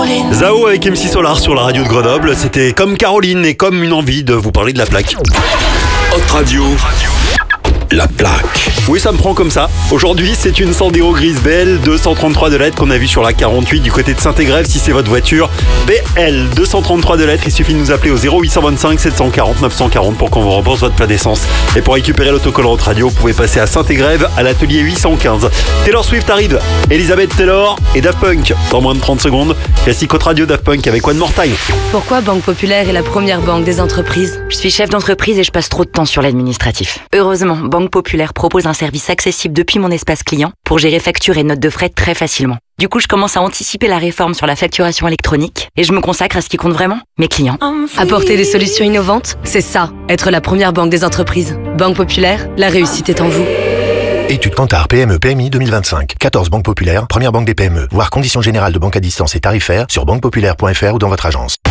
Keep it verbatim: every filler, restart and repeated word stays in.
Caroline. Zao avec M C Solar sur la radio de Grenoble. C'était comme Caroline et comme une envie de vous parler de la plaque. Hot Radio, la plaque. Oui, ça me prend comme ça. Aujourd'hui, c'est une Sandero grise B L deux cent trente-trois de lettres qu'on a vu sur la quarante-huit du côté de Saint-Égrève. Si c'est votre voiture, B L deux cent trente-trois de lettres, il suffit de nous appeler au zéro huit cent vingt-cinq sept cent quarante neuf cent quarante pour qu'on vous rembourse votre plein d'essence. Et pour récupérer l'autocollant Hot Radio, vous pouvez passer à Saint-Égrève à l'atelier huit cent quinze. Taylor Swift arrive, Elizabeth Taylor et Daft Punk dans moins de trente secondes. Classique Hot Radio, Daft Punk avec One More Time. Pourquoi Banque Populaire est la première banque des entreprises? Je suis chef d'entreprise et je passe trop de temps sur l'administratif. Heureusement, Banque Populaire propose un service accessible depuis mon espace client pour gérer factures et notes de frais très facilement. Du coup, je commence à anticiper la réforme sur la facturation électronique et je me consacre à ce qui compte vraiment, mes clients. Apporter des solutions innovantes, c'est ça, être la première banque des entreprises. Banque Populaire, la réussite est en vous. Étude Kantar P M E P M I deux mille vingt-cinq. quatorze banques populaires, première banque des P M E. Voir conditions générales de banque à distance et tarifaires sur banque populaire point f r ou dans votre agence.